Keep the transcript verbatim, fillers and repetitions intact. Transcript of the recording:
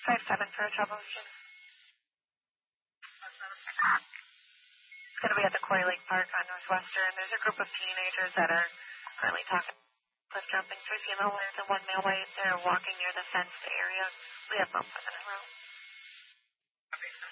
five seven for a troubleshoot. It's going to be at the Coy Lake Park on Northwestern. There's a group of teenagers that are currently talking cliff jumping. Three female whites and one male white. They're walking near the fenced area. We have both for the